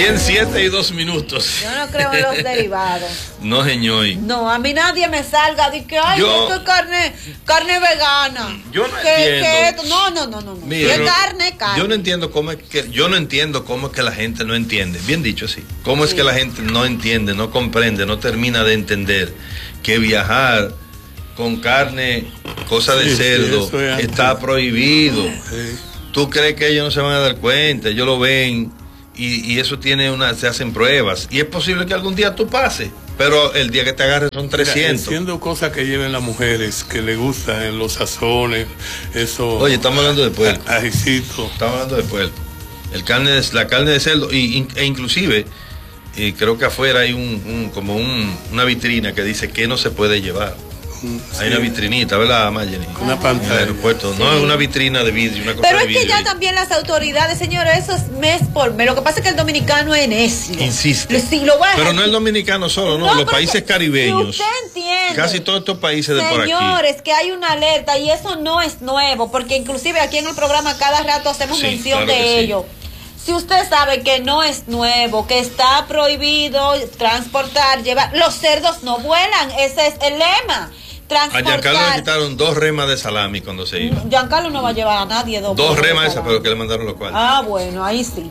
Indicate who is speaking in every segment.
Speaker 1: Bien, 7:02.
Speaker 2: Yo no creo en los derivados.
Speaker 1: No, señor.
Speaker 2: No, a mí nadie me salga de que ay, esto es carne vegana.
Speaker 1: Yo no entiendo.
Speaker 2: No.
Speaker 1: Mira,
Speaker 2: si es carne.
Speaker 1: Yo no entiendo cómo es que la gente no entiende. Bien dicho así. ¿Cómo es que la gente no entiende, no comprende, no termina de entender que viajar con carne, cosa de cerdo, está prohibido?
Speaker 3: Sí.
Speaker 1: ¿Tú crees que ellos no se van a dar cuenta? Ellos lo ven y eso se hacen pruebas. Y es posible que algún día tú pases, pero el día que te agarres son 300.
Speaker 3: Haciendo cosas que lleven las mujeres, que les gustan en los sazones, eso.
Speaker 1: Oye, estamos hablando de puerco.
Speaker 3: Ajicito.
Speaker 1: Estamos hablando de puerco. La carne de cerdo, e inclusive, creo que afuera hay una vitrina que dice que no se puede llevar. Hay una vitrinita, ¿verdad, Mayeni?
Speaker 3: Una pantalla.
Speaker 1: En el aeropuerto. No es una vitrina de vidrio, una cosa
Speaker 2: Pero
Speaker 1: de
Speaker 2: es
Speaker 1: vidrio.
Speaker 2: que ya también las autoridades, señores, eso es mes por mes. Lo que pasa es que el dominicano es necio.
Speaker 1: Insiste.
Speaker 2: Sí, lo voy a
Speaker 1: Pero
Speaker 2: dejar.
Speaker 1: no el dominicano solo, no, los países caribeños.
Speaker 2: Si usted entiende.
Speaker 1: Casi todos estos países de por aquí.
Speaker 2: Señores, que hay una alerta y eso no es nuevo, porque inclusive aquí en el programa cada rato hacemos mención
Speaker 1: claro
Speaker 2: de ello. Si usted sabe que no es nuevo, que está prohibido transportar, llevar, los cerdos no vuelan, ese es el lema.
Speaker 1: A Giancarlo le quitaron 2 remas de salami cuando se iba.
Speaker 2: Giancarlo no va a llevar a nadie
Speaker 1: 2 remas esas, pero que le mandaron los cuartos.
Speaker 2: Ah, bueno, ahí sí.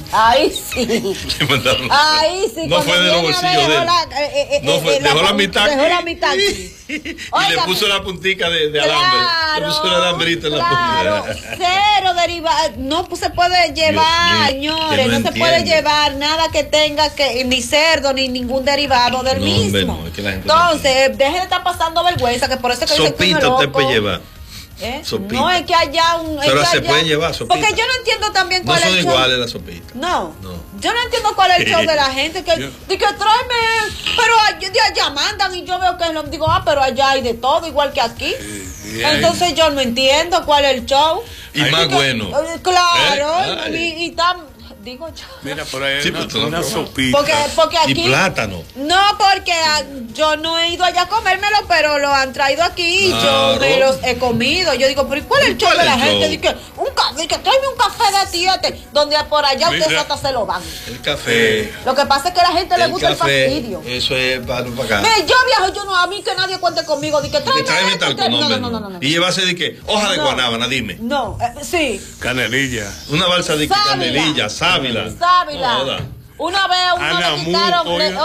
Speaker 1: Le mandaron
Speaker 2: Ahí sí.
Speaker 1: No fue de los bolsillos de él. No fue, dejó la mitad aquí.
Speaker 2: Dejó la mitad aquí.
Speaker 1: Y le puso la puntica de alambre. Le puso el alambrito en la punta.
Speaker 2: Cero derivado. No se puede llevar, señores. No se puede llevar nada que tenga ni cerdo ni ningún derivado del mismo.
Speaker 1: Hombre, es que la gente
Speaker 2: entonces, deje de estar pasando vergüenza, que por eso es que
Speaker 1: sopita usted puede llevar.
Speaker 2: No, es que haya un.
Speaker 1: Pero se pueden llevar sopita.
Speaker 2: Porque yo no entiendo también cuál
Speaker 1: es el
Speaker 2: show.
Speaker 1: No son iguales las sopitas.
Speaker 2: No. Yo no entiendo cuál es el show de la gente. Que tráeme. Pero de allá mandan y yo veo que digo, pero allá hay de todo, igual que aquí. Entonces yo no entiendo cuál es el show.
Speaker 1: Y más bueno.
Speaker 2: Claro. Y tan. Digo yo.
Speaker 3: Mira, por ahí
Speaker 1: sí,
Speaker 3: una sopita.
Speaker 2: Porque aquí.
Speaker 1: Y plátano.
Speaker 2: No, porque yo no he ido allá a comérmelo, pero lo han traído aquí y yo me los he comido. Yo digo, pero ¿y cuál es el show de la gente? Dice, tráeme un café de tiete, donde por allá ustedes hasta se lo van.
Speaker 1: El café.
Speaker 2: Lo que pasa es que a la gente le gusta
Speaker 1: café,
Speaker 2: el fastidio.
Speaker 1: Eso es para acá.
Speaker 2: Yo viajo, a mí que nadie cuente conmigo. Dice, tráeme
Speaker 1: tal. No. Y llevase de qué? Hoja de guanábana, dime.
Speaker 2: No, sí.
Speaker 3: Canelilla.
Speaker 1: Una balsa de canelilla, sábila.
Speaker 2: Una vez uno le quitaron,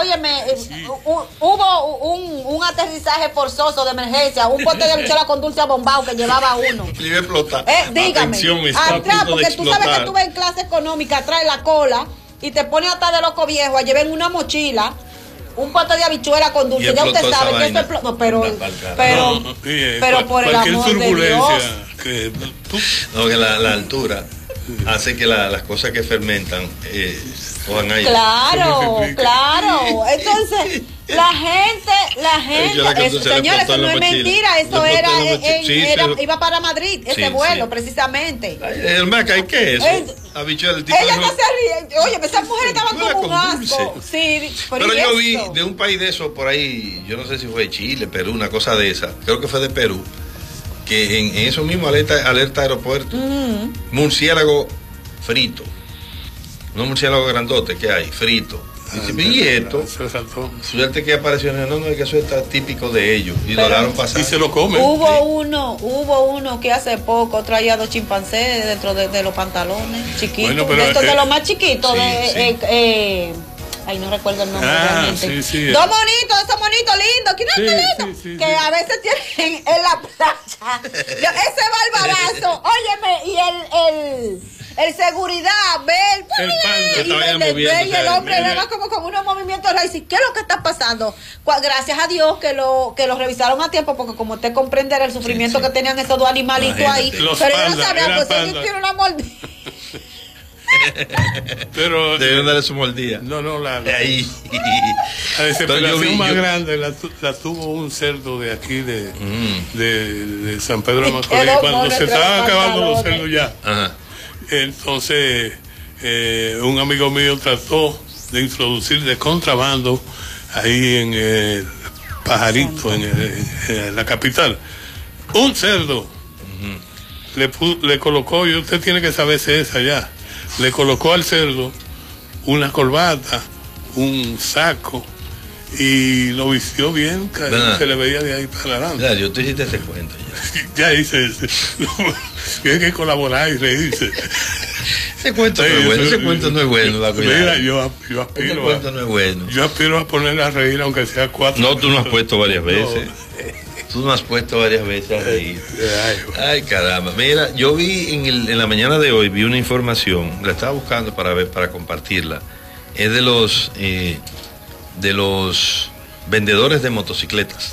Speaker 2: hubo un aterrizaje forzoso de emergencia, un bote de habichuela con dulce abombado que llevaba uno.
Speaker 1: Le iba a explotar.
Speaker 2: Dígame, atrás, porque tú sabes que tú ves en clase económica, trae la cola y te pone hasta de loco viejo a llevar en una mochila un bote de habichuela con dulce. Ya usted sabe que eso explota. No, pero por el amor de Dios.
Speaker 1: No, que la altura hace que las cosas que fermentan cojan aire.
Speaker 2: Claro. Entonces, la gente, señores, eso no es mentira, eso iba para Madrid, ese vuelo, precisamente.
Speaker 1: El Maca, ¿y qué es eso? Habichuela, el tipo
Speaker 2: ella no se ríe. Oye, esas mujeres estaban como un asco. Sí,
Speaker 1: pero yo vi de un país de esos por ahí, yo no sé si fue Chile, Perú, una cosa de esa, creo que fue de Perú, que en eso mismo alerta aeropuerto, murciélago frito, no murciélago grandote que hay, frito. Y esto, suerte que apareció, no, es que eso está típico de ellos. Y lo dejaron pasar.
Speaker 3: Y se lo comen.
Speaker 2: Hubo uno que hace poco traía 2 chimpancés dentro de los pantalones, chiquitos. Bueno, dentro de los más chiquitos. Ay, no recuerdo el nombre realmente. Dos monitos, esos monitos lindos, ¿quién es lindo? Que a veces tienen en la playa. Ese barbarazo, óyeme, y el seguridad, y el hombre le va como con unos movimientos raros. ¿Qué es lo que está pasando? Gracias a Dios que lo revisaron a tiempo, porque como usted comprenderá el sufrimiento que tenían esos 2 animalitos ahí. Pero yo no sabía, pues ellos tienen una mordida.
Speaker 3: Pero
Speaker 1: debieron darle su mordida.
Speaker 3: No, la
Speaker 1: ahí.
Speaker 3: La desesperación más grande la tuvo un cerdo de aquí de San Pedro de Macorís, cuando se estaban acabando los cerdos ya. Entonces un amigo mío trató de introducir de contrabando ahí en el Pajarito, en la capital, un cerdo. Le colocó, y usted tiene que saber si es allá, le colocó al cerdo una corbata, un saco, y lo vistió bien, se le veía de ahí para adelante.
Speaker 1: Ya, yo te hiciste ese cuento
Speaker 3: ya hice ese. Tiene que colaborar y reírse.
Speaker 1: Ese cuento no es bueno, ese cuento no es bueno.
Speaker 3: Mira, yo aspiro
Speaker 1: ese cuento no es bueno.
Speaker 3: Yo aspiro a ponerle a reír aunque sea 4.
Speaker 1: No, tú no has puesto varias veces. Tú no has puesto varias veces a reír. Ay, caramba. Mira, yo vi en la mañana de hoy, vi una información, la estaba buscando para compartirla. Es de los vendedores de motocicletas.